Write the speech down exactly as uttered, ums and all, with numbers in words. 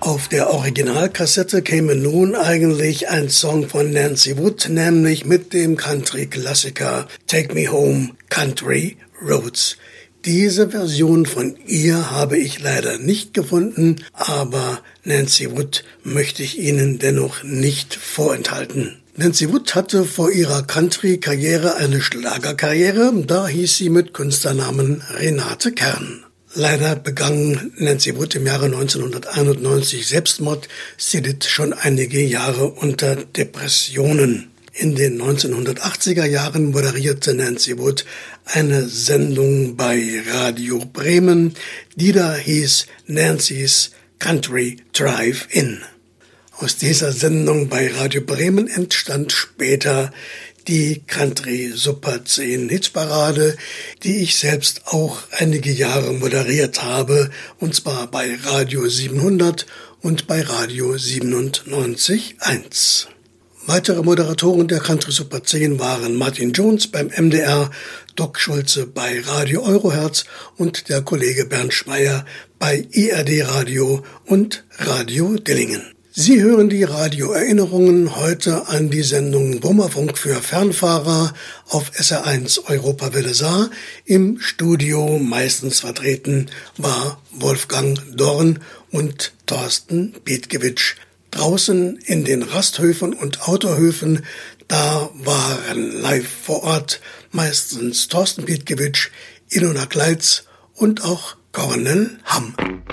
Auf der Originalkassette käme nun eigentlich ein Song von Nancy Wood, nämlich mit dem Country-Klassiker Take Me Home, Country Roads. Diese Version von ihr habe ich leider nicht gefunden, aber Nancy Wood möchte ich Ihnen dennoch nicht vorenthalten. Nancy Wood hatte vor ihrer Country-Karriere eine Schlagerkarriere, da hieß sie mit Künstlernamen Renate Kern. Leider begann Nancy Wood im Jahre neunzehnhunderteinundneunzig Selbstmord. Sie litt schon einige Jahre unter Depressionen. In den neunzehnhundertachtziger Jahren moderierte Nancy Wood eine Sendung bei Radio Bremen, die da hieß Nancy's Country Drive-In. Aus dieser Sendung bei Radio Bremen entstand später die Country Super zehn Hitparade, die ich selbst auch einige Jahre moderiert habe, und zwar bei Radio siebenhundert und bei Radio siebenundneunzig Komma eins. Weitere Moderatoren der Country Super zehn waren Martin Jones beim M D R, Doc Schulze bei Radio Eurohertz und der Kollege Bernd Schmeyer bei I R D Radio und Radio Dillingen. Sie hören die Radioerinnerungen heute an die Sendung Brummerfunk für Fernfahrer auf S R eins Europawelle Saar. Im Studio meistens vertreten war Wolfgang Dorn und Thorsten Pietkiewicz. Draußen in den Rasthöfen und Autohöfen, da waren live vor Ort meistens Thorsten Pietkiewicz, Ilona Kleitz und auch Cornel Hamm.